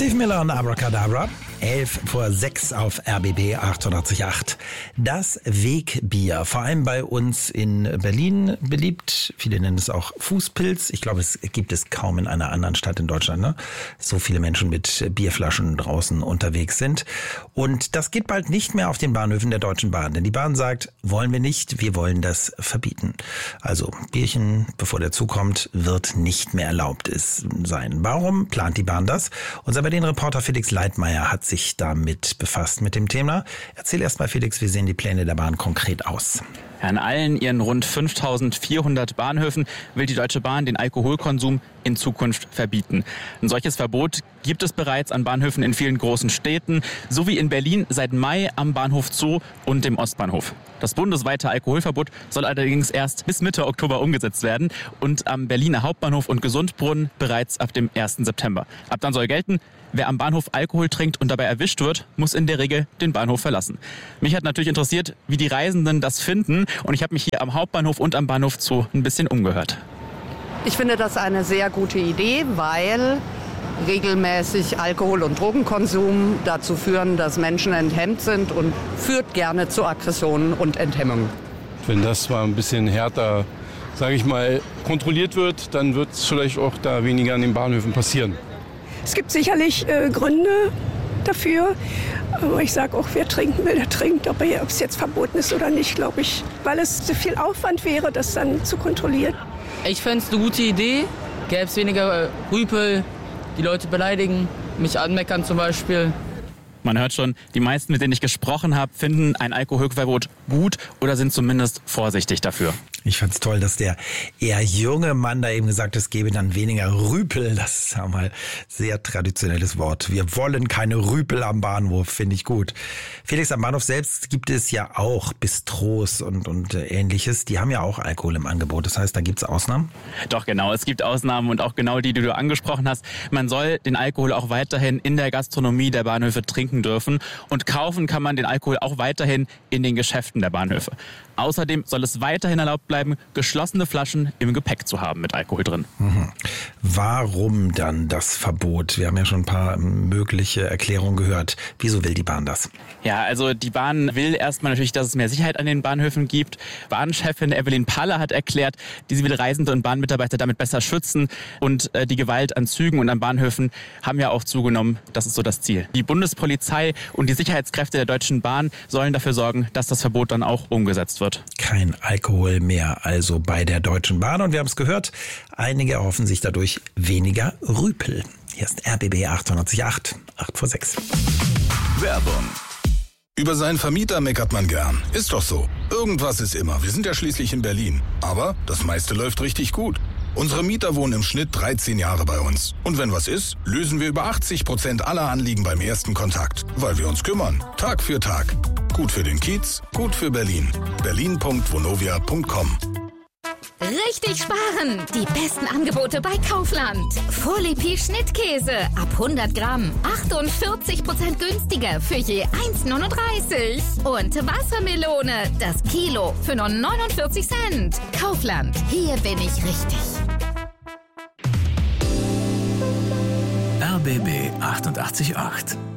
Steve Miller und Abracadabra. 5:11 auf RBB 88.8. Das Wegbier, vor allem bei uns in Berlin beliebt. Viele nennen es auch Fußpilz. Ich glaube, es gibt es kaum in einer anderen Stadt in Deutschland, ne? So viele Menschen mit Bierflaschen draußen unterwegs sind. Und das geht bald nicht mehr auf den Bahnhöfen der Deutschen Bahn. Denn die Bahn sagt, wollen wir nicht, wir wollen das verbieten. Also Bierchen, bevor der Zug kommt, wird nicht mehr erlaubt sein. Warum plant die Bahn das? Unser Berlin-Reporter Felix Leitmeier hat sich damit befasst mit dem Thema. Erzähl erst mal, Felix, wie sehen die Pläne der Bahn konkret aus? An allen ihren rund 5.400 Bahnhöfen will die Deutsche Bahn den Alkoholkonsum in Zukunft verbieten. Ein solches Verbot gibt es bereits an Bahnhöfen in vielen großen Städten, sowie in Berlin seit Mai am Bahnhof Zoo und dem Ostbahnhof. Das bundesweite Alkoholverbot soll allerdings erst bis Mitte Oktober umgesetzt werden und am Berliner Hauptbahnhof und Gesundbrunnen bereits ab dem 1. September. Ab dann soll gelten, wer am Bahnhof Alkohol trinkt und dabei erwischt wird, muss in der Regel den Bahnhof verlassen. Mich hat natürlich interessiert, wie die Reisenden das finden, und ich habe mich hier am Hauptbahnhof und am Bahnhof Zoo ein bisschen umgehört. Ich finde das eine sehr gute Idee, weil regelmäßig Alkohol- und Drogenkonsum dazu führen, dass Menschen enthemmt sind und führt gerne zu Aggressionen und Enthemmungen. Wenn das mal ein bisschen härter, sage ich mal, kontrolliert wird, dann wird es vielleicht auch da weniger an den Bahnhöfen passieren. Es gibt sicherlich Gründe dafür, aber ich sage auch, wer trinken will, der trinkt, ob es jetzt verboten ist oder nicht, glaube ich, weil es zu viel Aufwand wäre, das dann zu kontrollieren. Ich fände es eine gute Idee, gäbe es weniger Rüpel, die Leute beleidigen, mich anmeckern zum Beispiel. Man hört schon, die meisten, mit denen ich gesprochen habe, finden ein Alkoholverbot gut oder sind zumindest vorsichtig dafür. Ich fand's toll, dass der eher junge Mann da eben gesagt hat, es gebe dann weniger Rüpel. Das ist ja mal sehr traditionelles Wort. Wir wollen keine Rüpel am Bahnhof, finde ich gut. Felix, am Bahnhof selbst gibt es ja auch Bistros und Ähnliches. Die haben ja auch Alkohol im Angebot. Das heißt, da gibt's Ausnahmen? Doch, genau. Es gibt Ausnahmen und auch genau die du angesprochen hast. Man soll den Alkohol auch weiterhin in der Gastronomie der Bahnhöfe trinken dürfen. Und kaufen kann man den Alkohol auch weiterhin in den Geschäften der Bahnhöfe. Außerdem soll es weiterhin erlaubt bleiben, geschlossene Flaschen im Gepäck zu haben mit Alkohol drin. Warum dann das Verbot? Wir haben ja schon ein paar mögliche Erklärungen gehört. Wieso will die Bahn das? Ja, also die Bahn will erstmal natürlich, dass es mehr Sicherheit an den Bahnhöfen gibt. Bahnchefin Evelyn Palle hat erklärt, sie will Reisende und Bahnmitarbeiter damit besser schützen. Und die Gewalt an Zügen und an Bahnhöfen haben ja auch zugenommen. Das ist so das Ziel. Die Bundespolizei und die Sicherheitskräfte der Deutschen Bahn sollen dafür sorgen, dass das Verbot dann auch umgesetzt wird. Kein Alkohol mehr also bei der Deutschen Bahn. Und wir haben es gehört, einige erhoffen sich dadurch weniger Rüpel. Hier ist RBB 88.8, 5:06. Werbung. Über seinen Vermieter meckert man gern. Ist doch so. Irgendwas ist immer. Wir sind ja schließlich in Berlin. Aber das meiste läuft richtig gut. Unsere Mieter wohnen im Schnitt 13 Jahre bei uns. Und wenn was ist, lösen wir über 80% aller Anliegen beim ersten Kontakt. Weil wir uns kümmern. Tag für Tag. Gut für den Kiez, gut für Berlin. berlin.vonovia.com. Richtig sparen! Die besten Angebote bei Kaufland. Fourlipi Schnittkäse ab 100 Gramm. 48% günstiger für je 1,39. Und Wassermelone, das Kilo für nur 49 Cent. Kaufland, hier bin ich richtig. RBB 88.8